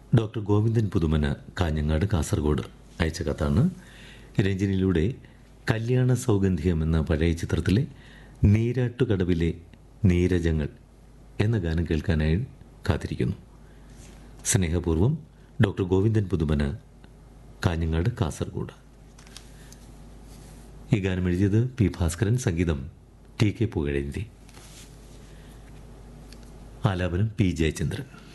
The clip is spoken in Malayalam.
ഡോക്ടർ ഗോവിന്ദൻ പുതുമന കാഞ്ഞങ്ങാട് കാസർഗോഡ് അയച്ച കത്താണ്. രഞ്ജനിയിലൂടെ കല്യാണ സൗഗന്ധികം എന്ന പഴയ ചിത്രത്തിലെ നീരാട്ടുകടവിലെ നീരജങ്ങൾ എന്ന ഗാനം കേൾക്കാനായി കാത്തിരിക്കുന്നു. സ്നേഹപൂർവ്വം ഡോക്ടർ ഗോവിന്ദൻ പുതുമന കാഞ്ഞങ്ങാട് കാസർഗോഡ്. ഈ ഗാനം എഴുതിയത് പി ഭാസ്കരൻ, സംഗീതം ടി കെ പുകഴേന്തി, ആലാപനം പി ജയചന്ദ്രൻ.